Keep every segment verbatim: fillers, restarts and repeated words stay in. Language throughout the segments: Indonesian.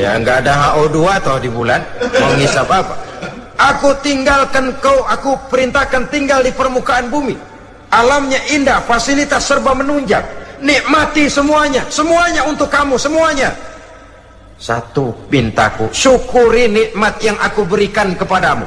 Ya nggak ada H O dua toh di bulan, mau ngisap apa? Aku tinggalkan kau, aku perintahkan tinggal di permukaan bumi. Alamnya indah, fasilitas serba menunjang. Nikmati semuanya, semuanya untuk kamu, semuanya. Satu pintaku, syukuri nikmat yang aku berikan kepadamu.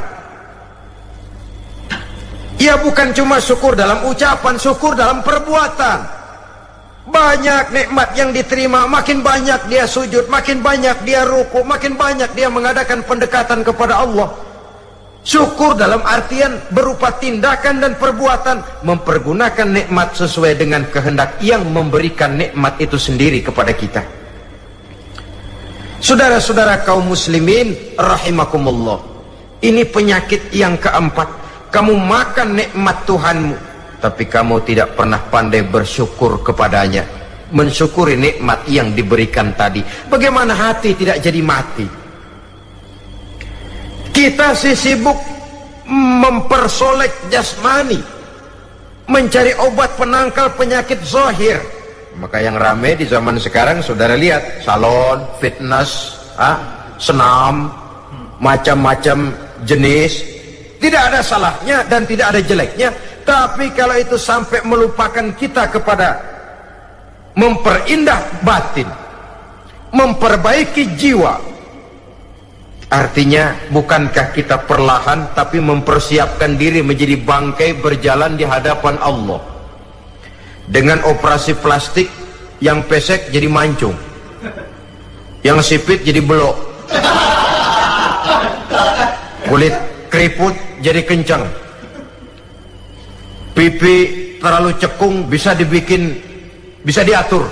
Ya bukan cuma syukur dalam ucapan, syukur dalam perbuatan. Banyak nikmat yang diterima, makin banyak dia sujud, makin banyak dia ruku, makin banyak dia mengadakan pendekatan kepada Allah. Syukur dalam artian berupa tindakan dan perbuatan, mempergunakan nikmat sesuai dengan kehendak yang memberikan nikmat itu sendiri kepada kita. Saudara-saudara kaum muslimin rahimakumullah, ini penyakit yang keempat. Kamu makan nikmat Tuhanmu, tapi kamu tidak pernah pandai bersyukur kepadanya, mensyukuri nikmat yang diberikan tadi. Bagaimana hati tidak jadi mati? Kita sih sibuk mempersolek jasmani, mencari obat penangkal penyakit zahir. Maka yang ramai di zaman sekarang, saudara lihat, salon, fitness, ah, senam, macam-macam jenis. Tidak ada salahnya dan tidak ada jeleknya. Tapi kalau itu sampai melupakan kita kepada memperindah batin, memperbaiki jiwa, artinya bukankah kita perlahan tapi mempersiapkan diri menjadi bangkai berjalan di hadapan Allah? Dengan operasi plastik, yang pesek jadi mancung, yang sipit jadi belok, kulit keriput jadi kencang, pipi terlalu cekung bisa dibikin, bisa diatur.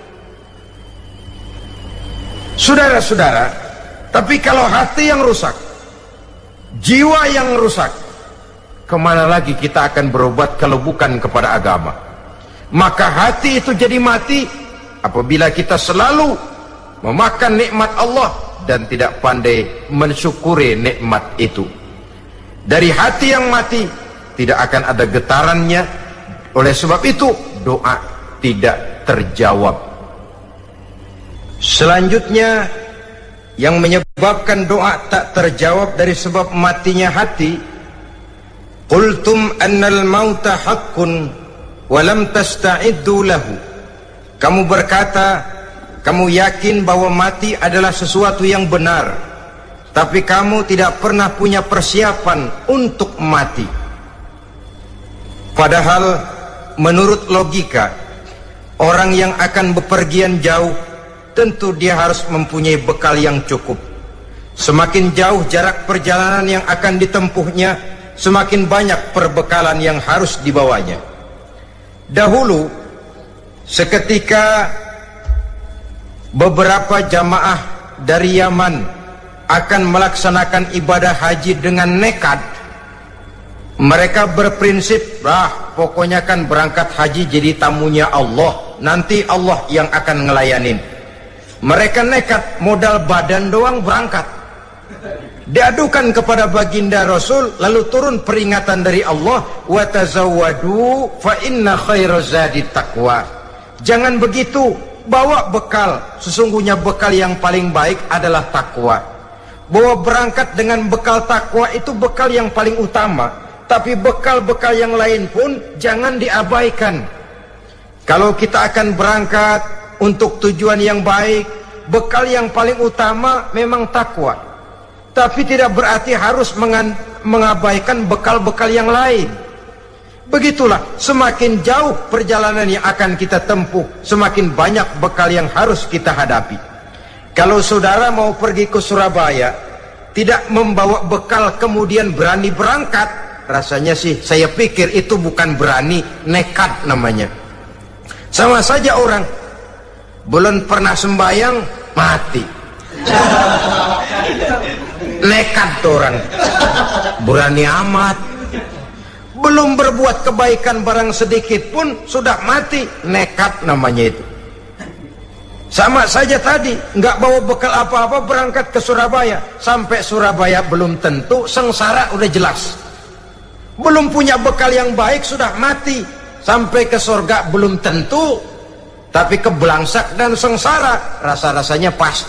Saudara-saudara, tapi kalau hati yang rusak, jiwa yang rusak, kemana lagi kita akan berobat kalau bukan kepada agama? Maka hati itu jadi mati apabila kita selalu memakan nikmat Allah dan tidak pandai mensyukuri nikmat itu. Dari hati yang mati tidak akan ada getarannya. Oleh sebab itu doa tidak terjawab. Selanjutnya yang menyebabkan doa tak terjawab dari sebab matinya hati, qultum annal mauta haqqun wa lam tasta'iddu lahu. Kamu berkata, kamu yakin bahwa mati adalah sesuatu yang benar, tapi kamu tidak pernah punya persiapan untuk mati. Padahal menurut logika, orang yang akan bepergian jauh tentu dia harus mempunyai bekal yang cukup. Semakin jauh jarak perjalanan yang akan ditempuhnya, semakin banyak perbekalan yang harus dibawanya. Dahulu seketika beberapa jamaah dari Yaman akan melaksanakan ibadah haji dengan nekat. Mereka berprinsip, ah pokoknya kan berangkat haji jadi tamunya Allah, nanti Allah yang akan ngelayanin. Mereka nekat, modal badan doang berangkat. Diadukan kepada baginda Rasul, lalu turun peringatan dari Allah, wa tazawwadu fa inna khairaz zadi taqwa. Jangan begitu, bawa bekal, sesungguhnya bekal yang paling baik adalah takwa. Bahwa berangkat dengan bekal takwa itu bekal yang paling utama, tapi bekal-bekal yang lain pun jangan diabaikan. Kalau kita akan berangkat untuk tujuan yang baik, bekal yang paling utama memang takwa. Tapi tidak berarti harus mengabaikan bekal-bekal yang lain. Begitulah, semakin jauh perjalanan yang akan kita tempuh, semakin banyak bekal yang harus kita hadapi. Kalau saudara mau pergi ke Surabaya, tidak membawa bekal kemudian berani berangkat, rasanya sih saya pikir itu bukan berani, nekat namanya. Sama saja orang belum pernah sembahyang mati, nekat tuh orang, berani amat. Belum berbuat kebaikan barang sedikit pun sudah mati, nekat namanya itu. Sama saja tadi, nggak bawa bekal apa-apa berangkat ke Surabaya, sampai Surabaya belum tentu, sengsara udah jelas. Belum punya bekal yang baik sudah mati, sampai ke surga belum tentu, tapi kebelangsak dan sengsara rasa-rasanya pasti.